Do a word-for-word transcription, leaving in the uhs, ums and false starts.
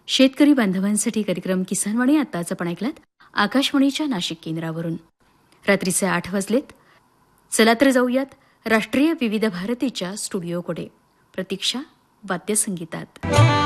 शेतकरी बांधवांसाठी कार्यक्रम किसानवाणी आत्ताच आपण ऐकलात आकाशवाणीच्या नाशिक केंद्रावरून. रात्रीचे आठ वाजलेत. चला तर जाऊयात राष्ट्रीय विविध भारतीच्या स्टुडिओकडे. प्रतीक्षा वाद्यसंगीतात.